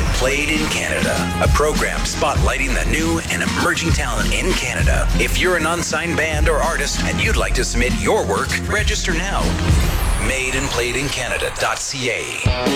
and Played in Canada, a program spotlighting the new and emerging talent in Canada. If you're an unsigned band or artist and you'd like to submit your work, register now. Made and Played in Canada.ca.